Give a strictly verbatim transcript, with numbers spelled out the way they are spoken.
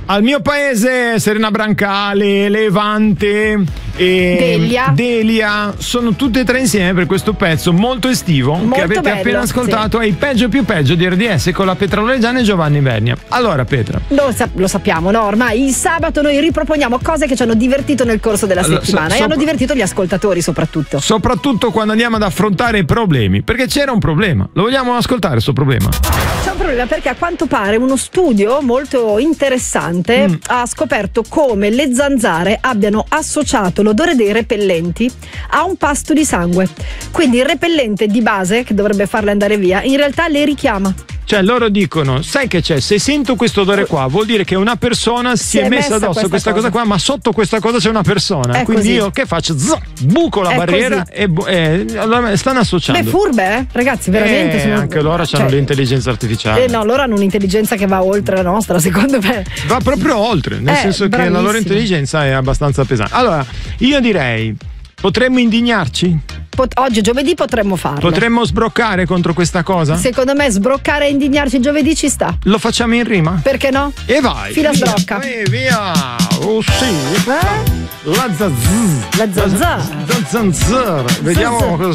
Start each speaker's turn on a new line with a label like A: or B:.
A: Al mio paese Serena Brancale, Levante e
B: Delia.
A: Delia sono tutte e tre insieme per questo pezzo molto estivo
B: Molto
A: che avete
B: bello,
A: appena ascoltato,
B: sì.
A: È il peggio più peggio di R D S con la Petra Loredana e Giovanni Vernia. Allora Petra,
B: Lo, sa- lo sappiamo, no? Ormai il sabato noi riproponiamo cose che ci hanno divertito nel corso della
A: Allora,
B: settimana
A: so-
B: e hanno
A: sopra-
B: divertito gli ascoltatori soprattutto.
A: soprattutto quando andiamo ad affrontare i problemi, perché c'era un problema, lo vogliamo ascoltare sto problema?
B: C'è un problema perché a quanto pare uno studio molto interessante
A: Mm.
B: ha scoperto come le zanzare abbiano associato l'odore dei repellenti a un pasto di sangue. Quindi il repellente di base, che dovrebbe farle andare via, in realtà le richiama.
A: Cioè loro dicono, sai che c'è, se sento questo odore qua vuol dire che una persona si,
B: Si
A: è
B: è
A: messa
B: messa
A: addosso
B: questa
A: questa cosa.
B: cosa.
A: qua, ma sotto questa cosa c'è una persona,
B: È
A: quindi
B: così.
A: io che faccio? Zzz, buco la
B: È
A: barriera
B: così.
A: e, bu- e allora stanno associando.
B: Beh, furbe, eh? Ragazzi, veramente.
A: Eh,
B: sono-
A: anche loro
B: cioè,
A: hanno l'intelligenza artificiale.
B: Eh no, loro hanno un'intelligenza che va oltre la nostra, secondo me.
A: Va proprio oltre, nel
B: Eh,
A: senso che la loro
B: bravissimo.
A: intelligenza è abbastanza pesante. Allora, io direi, potremmo indignarci?
B: Pot- oggi giovedì potremmo farlo.
A: Potremmo sbroccare contro questa cosa?
B: Secondo me sbroccare e indignarci giovedì ci sta.
A: Lo facciamo in rima?
B: Perché no?
A: E vai!
B: Fila
A: via,
B: sbrocca.
A: E via! Oh sì!
B: Eh?
A: La zazz!
B: La zanzara.
A: La zanzara! Vediamo
B: Zanzara.
A: cosa